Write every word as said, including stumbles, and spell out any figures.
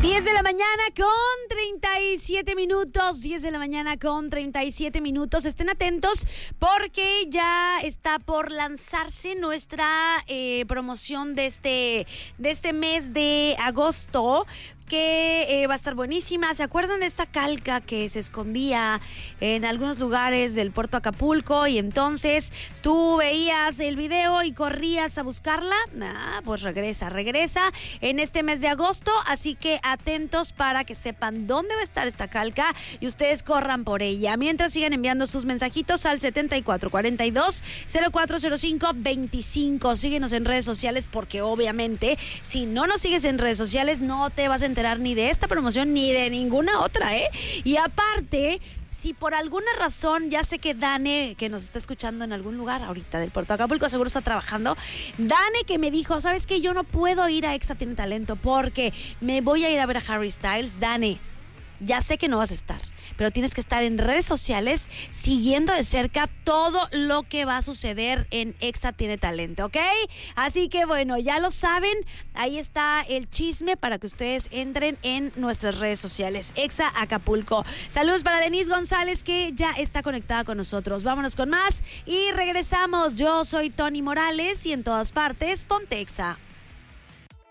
diez de la mañana con treinta y siete minutos, diez de la mañana con treinta y siete minutos. Estén atentos porque ya está por lanzarse nuestra eh, promoción de este, de este mes de agosto, que eh, va a estar buenísima. ¿Se acuerdan de esta calca que se escondía en algunos lugares del puerto Acapulco y entonces tú veías el video y corrías a buscarla? Ah, pues regresa, regresa en este mes de agosto, así que atentos para que sepan dónde va a estar esta calca y ustedes corran por ella. Mientras sigan enviando sus mensajitos al setenta y cuatro cuarenta y dos cero cuatro cero cinco veinticinco. Síguenos en redes sociales porque obviamente si no nos sigues en redes sociales no te vas a enterar ni de esta promoción ni de ninguna otra, ¿eh? Y aparte, si por alguna razón, ya sé que Dane, que nos está escuchando en algún lugar ahorita del puerto Acapulco, seguro está trabajando, Dane que me dijo, ¿sabes qué? Yo no puedo ir a Exa Tiene Talento porque me voy a ir a ver a Harry Styles. Dane, ya sé que no vas a estar, pero tienes que estar en redes sociales siguiendo de cerca todo lo que va a suceder en Exa Tiene Talento, ¿ok? Así que bueno, ya lo saben, ahí está el chisme para que ustedes entren en nuestras redes sociales, Exa Acapulco. Saludos para Denise González, que ya está conectada con nosotros. Vámonos con más y regresamos. Yo soy Tony Morales y en todas partes, ponte Exa.